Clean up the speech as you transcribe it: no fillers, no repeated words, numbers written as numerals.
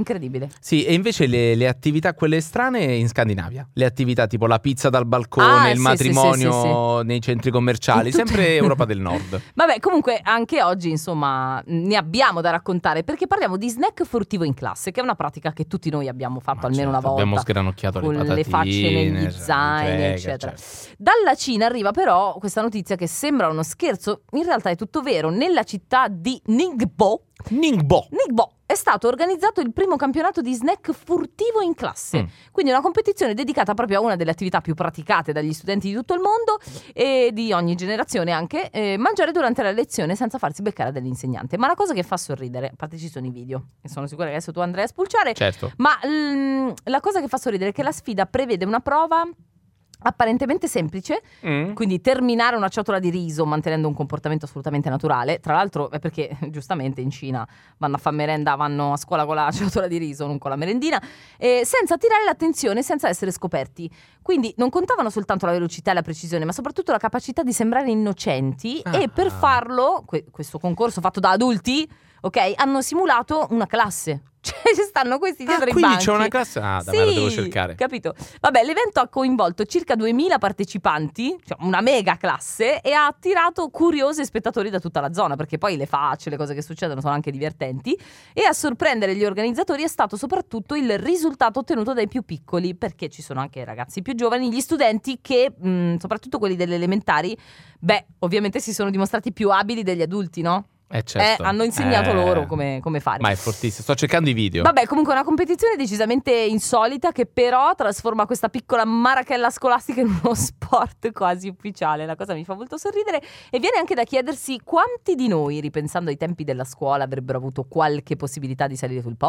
incredibile. Sì, e invece le attività quelle strane in Scandinavia, le attività tipo la pizza dal balcone, il sì, matrimonio sì. nei centri commerciali, In tutte- sempre Europa del Nord. Vabbè, comunque anche oggi insomma ne abbiamo da raccontare, perché parliamo di snack furtivo in classe, che è una pratica che tutti noi abbiamo fatto almeno una volta. Abbiamo sgranocchiato con le le facce negli zaini, eccetera. Dalla Cina arriva però questa notizia che sembra uno scherzo, in realtà è tutto vero. Nella città di Ningbo è stato organizzato il primo campionato di snack furtivo in classe. Quindi una competizione dedicata proprio a una delle attività più praticate dagli studenti di tutto il mondo e di ogni generazione anche, mangiare durante la lezione senza farsi beccare dall'insegnante. Ma la cosa che fa sorridere, a parte ci sono i video e sono sicura che adesso tu andrai a spulciare, certo, ma la cosa che fa sorridere è che la sfida prevede una prova apparentemente semplice, quindi terminare una ciotola di riso mantenendo un comportamento assolutamente naturale. Tra l'altro è perché giustamente in Cina vanno a fare merenda, vanno a scuola con la ciotola di riso, non con la merendina, senza attirare l'attenzione, senza essere scoperti. Quindi non contavano soltanto la velocità e la precisione, ma soprattutto la capacità di sembrare innocenti. E per farlo, questo concorso fatto da adulti, ok, hanno simulato una classe. Cioè ci stanno questi dietro i banchi. Quindi c'è una classe? Davvero, sì, devo cercare. Capito? Vabbè, l'evento ha coinvolto circa 2000 partecipanti, cioè una mega classe, e ha attirato curiosi spettatori da tutta la zona, perché poi le facce, le cose che succedono sono anche divertenti. E a sorprendere gli organizzatori è stato soprattutto il risultato ottenuto dai più piccoli, perché ci sono anche i ragazzi più giovani, gli studenti che, soprattutto quelli delle elementari, ovviamente si sono dimostrati più abili degli adulti, no? Certo. Hanno insegnato loro come fare. Ma è fortissimo, sto cercando i video. Vabbè, comunque è una competizione decisamente insolita che però trasforma questa piccola marachella scolastica in uno sport quasi ufficiale. La cosa mi fa molto sorridere e viene anche da chiedersi quanti di noi, ripensando ai tempi della scuola, avrebbero avuto qualche possibilità di salire sul podio.